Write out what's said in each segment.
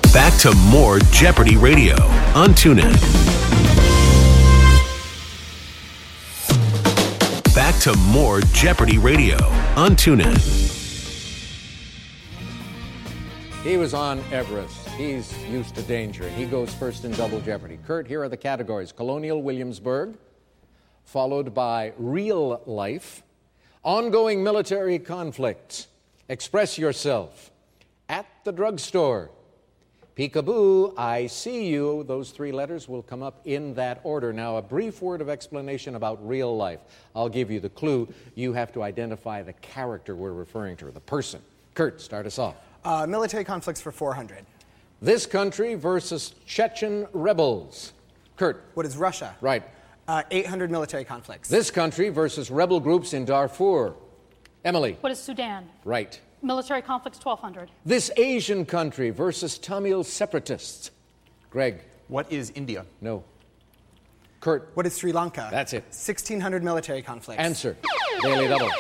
Back to more Jeopardy Radio on TuneIn. Back to more Jeopardy Radio on TuneIn. He was on Everest. He's used to danger, and he goes first in Double Jeopardy. Kurt, here are the categories. Colonial Williamsburg, followed by real life, ongoing military conflicts, express yourself, at the drugstore, peekaboo, I see you. Those three letters will come up in that order. Now, a brief word of explanation about real life. I'll give you the clue. You have to identify the character we're referring to, the person. Kurt, start us off. Military conflicts for 400. This country versus Chechen rebels. Kurt. What is Russia? Right. 800 military conflicts. This country versus rebel groups in Darfur. Emily. What is Sudan? Right. Military conflicts 1200. This Asian country versus Tamil separatists. Greg. What is India? No. Kurt. What is Sri Lanka? That's it. 1600 military conflicts. Answer. Daily Double.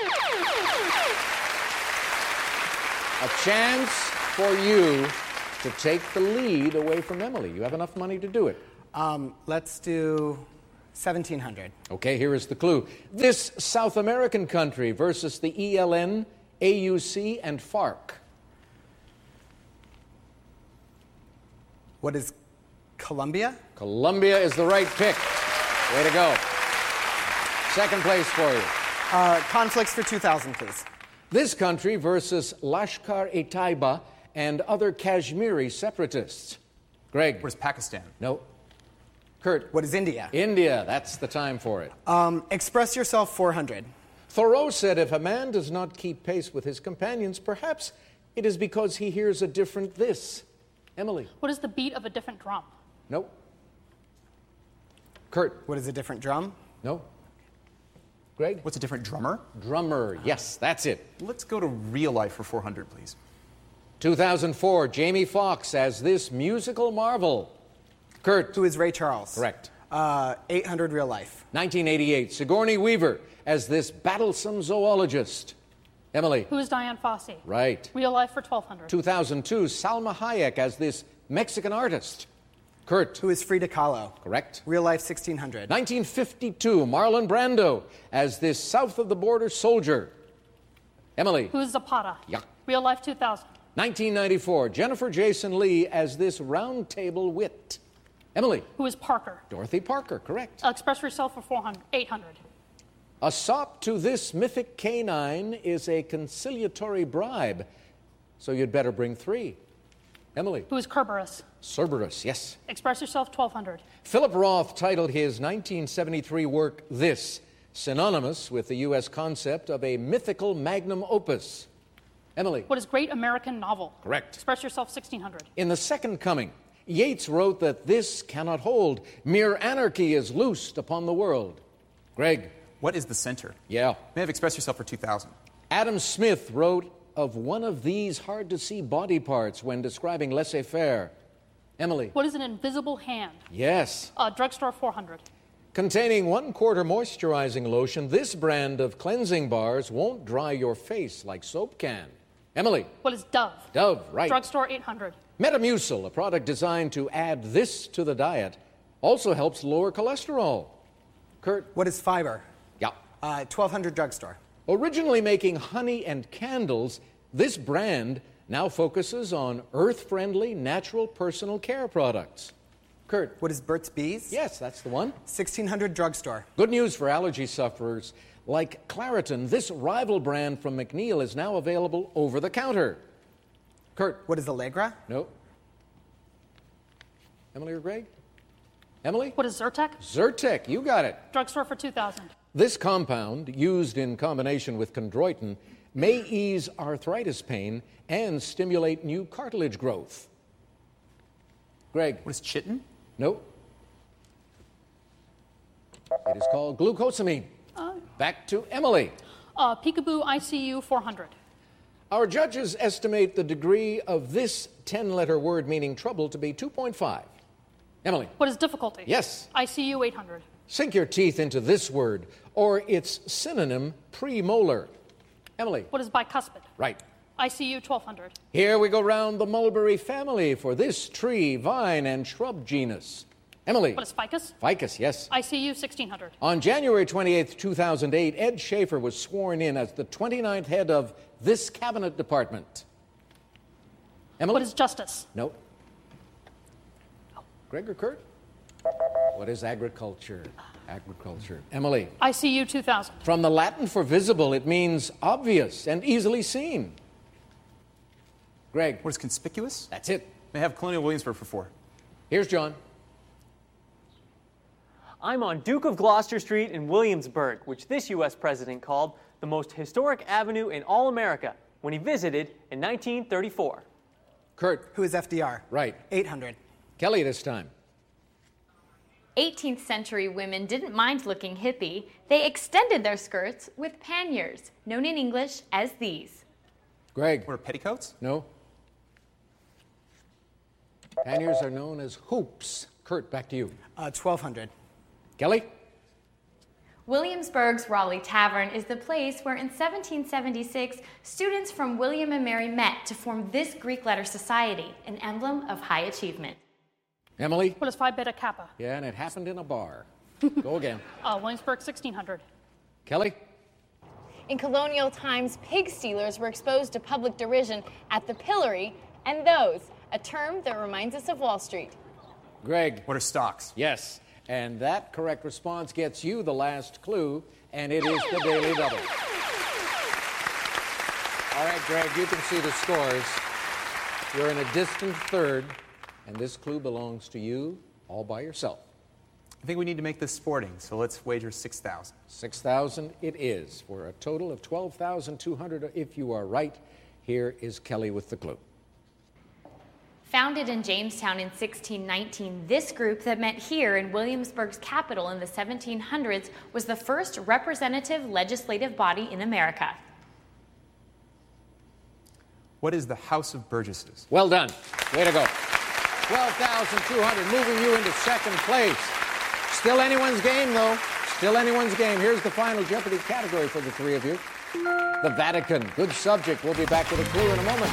A chance for you to take the lead away from Emily. You have enough money to do it. Let's do 1700. Okay, here is the clue. This South American country versus the ELN, AUC, and FARC. What is Colombia? Colombia is the right pick. Way to go. Second place for you. Conflicts for 2000, please. This country versus Lashkar-e-Taiba and other Kashmiri separatists. Greg. What is Pakistan? No. Kurt. What is India? India. That's the time for it. Express yourself 400. Thoreau said if a man does not keep pace with his companions, perhaps it is because he hears a different this. Emily. What is the beat of a different drum? No. Kurt. What is a different drum? No. Greg? What's a different drummer? Drummer. Yes, that's it. Let's go to real life for 400, please. 2004, Jamie Foxx as this musical marvel. Kurt. Who is Ray Charles? Correct. 800 real life. 1988, Sigourney Weaver as this battlesome zoologist. Emily. Who is Diane Fossey? Right. Real life for 1200. 2002, Salma Hayek as this Mexican artist. Kurt. Who is Frida Kahlo? Correct. Real life 1600. 1952, Marlon Brando as this south of the border soldier. Emily. Who is Zapata? Yeah. Real life 2000. 1994, Jennifer Jason Leigh as this round table wit. Emily. Who is Parker? Dorothy Parker, correct. Express yourself for 800. A sop to this mythic canine is a conciliatory bribe, so you'd better bring three. Emily. Who is Kerberos? Cerberus, yes. Express yourself 1200. Philip Roth titled his 1973 work This, synonymous with the U.S. concept of a mythical magnum opus. Emily. What is great American novel? Correct. Express yourself 1600. In The Second Coming, Yeats wrote that this cannot hold. Mere anarchy is loosed upon the world. Greg. What is the center? Yeah. May have expressed yourself for 2000. Adam Smith wrote of one of these hard-to-see body parts when describing laissez-faire. Emily. What is an invisible hand? Yes. Drugstore 400. Containing 1/4 moisturizing lotion, this brand of cleansing bars won't dry your face like soap can. Emily. What is Dove? Dove, right. Drugstore 800. Metamucil, a product designed to add this to the diet, also helps lower cholesterol. Kurt. What is fiber? Yeah. 1200 drugstore. Originally making honey and candles, this brand now focuses on earth-friendly, natural personal care products. Kurt. What is Burt's Bees? Yes, that's the one. 1600 drugstore. Good news for allergy sufferers. Like Claritin, this rival brand from McNeil is now available over the counter. Kurt. What is Allegra? No. Emily or Greg? Emily? What is Zyrtec? Zyrtec, you got it. Drugstore for 2000. This compound, used in combination with chondroitin, may ease arthritis pain and stimulate new cartilage growth. Greg? What is chitin? No. It is called glucosamine. Back to Emily. Peekaboo ICU 400. Our judges estimate the degree of this 10-letter word meaning trouble to be 2.5. Emily. What is difficulty? Yes. ICU 800. Sink your teeth into this word or its synonym, premolar. Emily. What is bicuspid? Right. ICU 1200. Here we go round the mulberry family for this tree, vine, and shrub genus. Emily. What is ficus? Ficus, yes. ICU 1600. On January 28, 2008, Ed Schaefer was sworn in as the 29th head of this cabinet department. Emily? What is justice? No. Greg or Kurt? What is agriculture? Agriculture. Emily? ICU 2000. From the Latin for visible, it means obvious and easily seen. Greg? What is conspicuous? That's it. May I have Colonial Williamsburg for 4. Here's John. I'm on Duke of Gloucester Street in Williamsburg, which this U.S. president called the most historic avenue in all America when he visited in 1934. Kurt? Who is FDR? Right. 800. Kelly this time. 18th century women didn't mind looking hippie. They extended their skirts with panniers, known in English as these. Greg? What are petticoats? No. Panniers are known as hoops. Kurt, back to you. 1200. Kelly? Williamsburg's Raleigh Tavern is the place where in 1776, students from William and Mary met to form this Greek letter society, an emblem of high achievement. Emily? What is Phi Beta Kappa? Yeah, and it happened in a bar. Go again. Williamsburg 1600. Kelly? In colonial times, pig stealers were exposed to public derision at the pillory, and those, a term that reminds us of Wall Street. Greg? What are stocks? Yes. And that correct response gets you the last clue, and it is the Daily Double. All right, Greg, you can see the scores. You're in a distant third, and this clue belongs to you all by yourself. I think we need to make this sporting, so let's wager 6,000. 6,000 it is, for a total of 12,200 if you are right. Here is Kelly with the clue. Founded in Jamestown in 1619, this group that met here in Williamsburg's capital in the 1700s was the first representative legislative body in America. What is the House of Burgesses? Well done. Way to go. 12,200, moving you into second place. Still anyone's game, though. Still anyone's game. Here's the final Jeopardy category for the three of you. The Vatican. Good subject. We'll be back with a clue in a moment.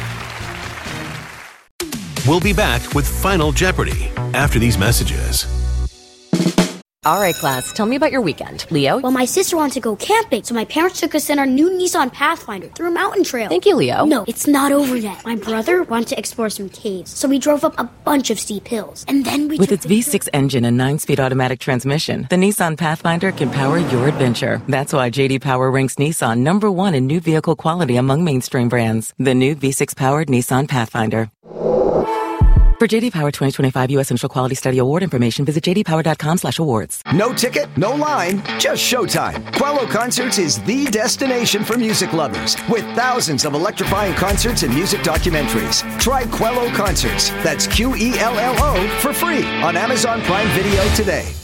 We'll be back with Final Jeopardy after these messages. All right, class, tell me about your weekend. Leo? Well, my sister wanted to go camping, so my parents took us in our new Nissan Pathfinder through a mountain trail. Thank you, Leo. No, it's not over yet. My brother wanted to explore some caves, so we drove up a bunch of steep hills. And then we With its V6 engine and 9-speed automatic transmission, the Nissan Pathfinder can power your adventure. That's why J.D. Power ranks Nissan #1 in new vehicle quality among mainstream brands. The new V6-powered Nissan Pathfinder. For J.D. Power 2025 U.S. Central Quality Study Award information, visit jdpower.com/awards. No ticket, no line, just showtime. Quello Concerts is the destination for music lovers, with thousands of electrifying concerts and music documentaries. Try Quello Concerts, that's Quello, for free on Amazon Prime Video today.